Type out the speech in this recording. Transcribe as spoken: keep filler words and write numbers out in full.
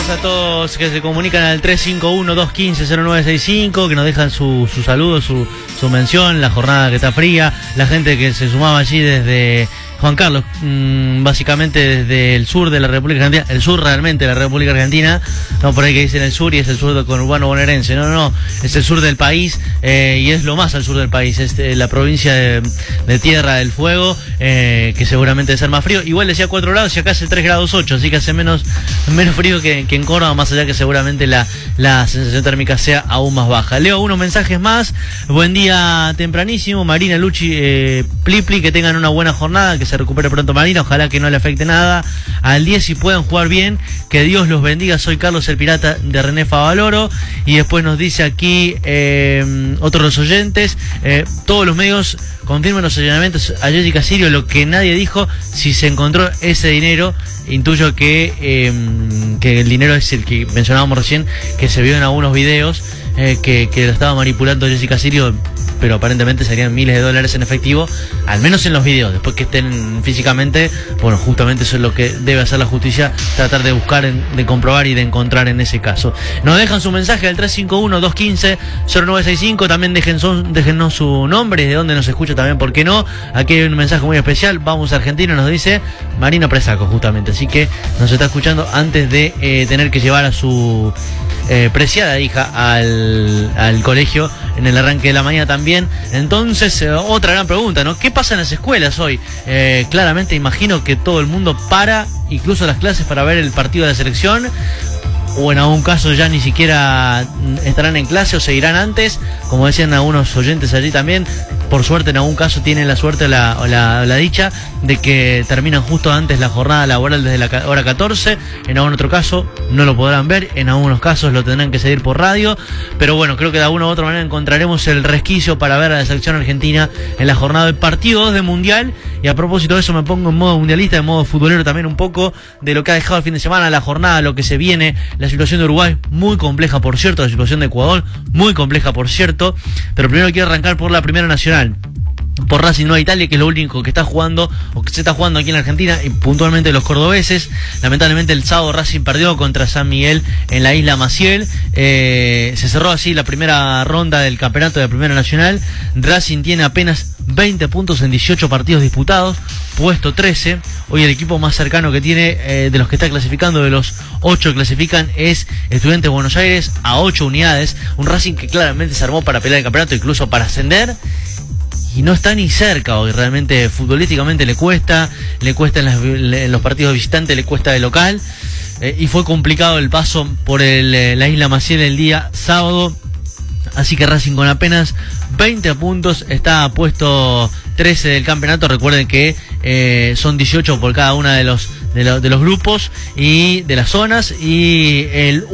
a todos que se comunican al tres cinco uno, dos uno cinco, cero nueve seis cinco, que nos dejan su, su saludo, su, su mención, la jornada que está fría, la gente que se sumaba allí desde Juan Carlos, mmm, básicamente desde el sur de la República Argentina, el sur realmente de la República Argentina, no por ahí que dicen el sur y es el sur del conurbano bonaerense, no, no, no, es el sur del país eh, y es lo más al sur del país, es eh, la provincia de, de Tierra del Fuego, eh, que seguramente debe ser más frío, igual decía cuatro grados y acá hace tres grados ocho, así que hace menos, menos frío que, que en Córdoba, más allá que seguramente la, la sensación térmica sea aún más baja. Leo unos mensajes más, buen día tempranísimo, Marina, Luchi, eh, Plipli, que tengan una buena jornada, que se recupere pronto Marina, ojalá que no le afecte nada al diez y puedan jugar bien, que Dios los bendiga, soy Carlos el Pirata de René Favaloro. Y después nos dice aquí eh, otros los oyentes, eh, todos los medios confirman los allanamientos a Jessica Sirio, lo que nadie dijo, si se encontró ese dinero, intuyo que, eh, que el dinero es el que mencionábamos recién, que se vio en algunos videos, eh, que, que lo estaba manipulando Jessica Sirio, pero aparentemente serían miles de dólares en efectivo, al menos en los videos. Después que estén físicamente, bueno, justamente eso es lo que debe hacer la justicia, tratar de buscar, en, de comprobar y de encontrar en ese caso. Nos dejan su mensaje al tres cinco uno, dos uno cinco, cero nueve seis cinco, también dejen son, déjennos su nombre, de dónde nos escucha también, ¿por qué no? Aquí hay un mensaje muy especial, vamos a Argentina, nos dice Marina Presaco, justamente, así que nos está escuchando antes de eh, tener que llevar a su eh, preciada hija al, al colegio en el arranque de la mañana también. Entonces, eh, otra gran pregunta, ¿no? ¿Qué pasa en las escuelas hoy? Eh, claramente imagino que todo el mundo para, incluso las clases, para ver el partido de la selección, o en algún caso ya ni siquiera estarán en clase o seguirán antes, como decían algunos oyentes allí también. Por suerte, en algún caso tienen la suerte o la, o la, la dicha de que terminan justo antes la jornada laboral desde la hora catorce. En algún otro caso no lo podrán ver, en algunos casos lo tendrán que seguir por radio. Pero bueno, creo que de alguna u otra manera encontraremos el resquicio para ver a la selección argentina en la jornada del partido dos de Mundial. Y a propósito de eso me pongo en modo mundialista, en modo futbolero también un poco de lo que ha dejado el fin de semana, la jornada, lo que se viene, la situación de Uruguay muy compleja por cierto, la situación de Ecuador muy compleja por cierto. Pero primero quiero arrancar por la Primera Nacional, por Racing Nueva Italia, que es lo único que está jugando o que se está jugando aquí en Argentina, y puntualmente los cordobeses. Lamentablemente el sábado Racing perdió contra San Miguel en la isla Maciel. Eh, se cerró así la primera ronda del campeonato de la Primera Nacional. Racing tiene apenas veinte puntos en dieciocho partidos disputados, puesto trece. Hoy el equipo más cercano que tiene, eh, de los que está clasificando, de los ocho que clasifican, es Estudiantes de Buenos Aires, a ocho unidades. Un Racing que claramente se armó para pelear el campeonato, incluso para ascender, y no está ni cerca hoy. Realmente futbolísticamente le cuesta, le cuesta en, las, en los partidos visitantes, le cuesta de local, eh, y fue complicado el paso por el, eh, la isla Maciel el día sábado. Así que Racing con apenas veinte puntos está puesto trece del campeonato. Recuerden que eh, son dieciocho por cada una de los, de, lo, de los grupos y de las zonas, y el